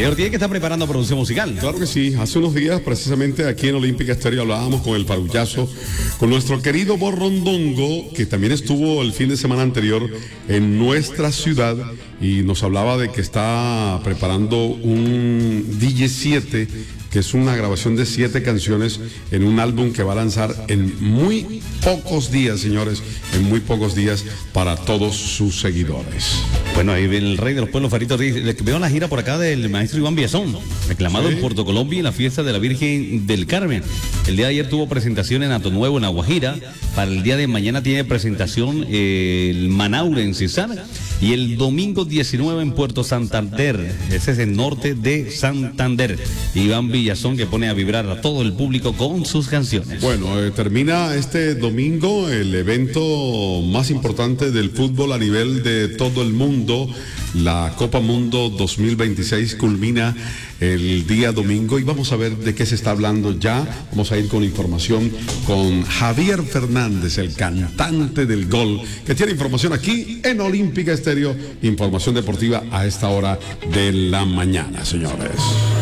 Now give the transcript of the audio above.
Mayor, tiene que estar preparando producción musical. Claro que sí. Hace unos días, precisamente aquí en Olímpica Estéreo, hablábamos con el parullazo, con nuestro querido Borrondongo, que también estuvo el fin de semana anterior en nuestra ciudad y nos hablaba de que está preparando un DJ 7, que es una grabación de 7 canciones en un álbum que va a lanzar en muy pocos días, señores, en muy pocos días para todos sus seguidores. Bueno, ahí el rey de los pueblos, Farito, veo la gira por acá del maestro Iván Villazón, reclamado en Puerto Colombia en la fiesta de la Virgen del Carmen. El día de ayer tuvo presentación en Ato Nuevo, en La Guajira. Para el día de mañana tiene presentación el Manaure en Cesar. Y el domingo 19 en Puerto Santander, ese es el norte de Santander. Iván Villazón, que pone a vibrar a todo el público con sus canciones. Bueno, termina este domingo el evento más importante del fútbol a nivel de todo el mundo. La Copa Mundo 2026 culmina el día domingo y vamos a ver de qué se está hablando ya. Vamos a ir con información con Javier Fernández, el cantante del gol, que tiene información aquí en Olímpica Estéreo, información deportiva a esta hora de la mañana, señores.